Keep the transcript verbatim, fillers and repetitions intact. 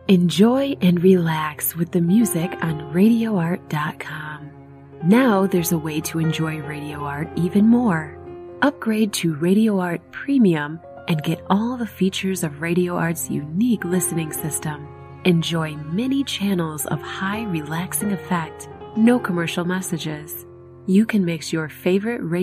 Enjoy and relax with the music on radio art dot com. Now there's a way to enjoy Radio Art even more. Upgrade to Radio Art Premium and get all the features of Radio Art's unique listening system. Enjoy many channels of high relaxing effect, no commercial messages. You can mix your favorite radio